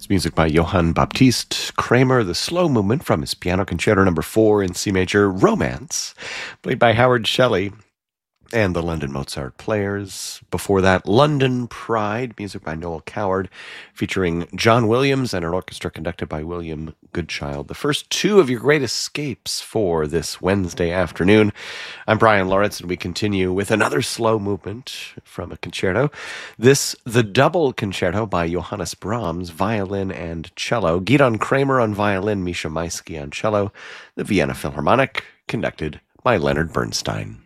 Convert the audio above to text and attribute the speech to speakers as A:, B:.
A: It's music by Johann Baptist Kramer, the slow movement from his Piano Concerto No. 4 in C major, Romance, played by Howard Shelley and the London Mozart Players. Before that, London Pride, music by Noel Coward, featuring John Williams and an orchestra conducted by William Goodchild. The first two of your great escapes for this Wednesday afternoon. I'm Brian Lawrence, and we continue with another slow movement from a concerto. The double concerto by Johannes Brahms, violin and cello. Gidon Kramer on violin, Misha Maisky on cello. The Vienna Philharmonic, conducted by Leonard Bernstein.